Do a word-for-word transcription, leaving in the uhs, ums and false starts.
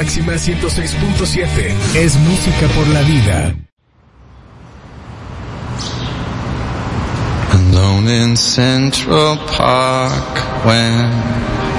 Máxima ciento seis punto siete. Es música por la vida. Alone in Central Park when